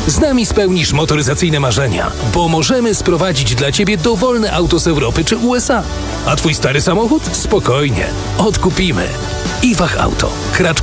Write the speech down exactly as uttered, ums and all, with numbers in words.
Z nami spełnisz motoryzacyjne marzenia, bo możemy sprowadzić dla Ciebie dowolne auto z Europy czy U S A. A Twój stary samochód? Spokojnie. Odkupimy. Iwach Auto. Kraczko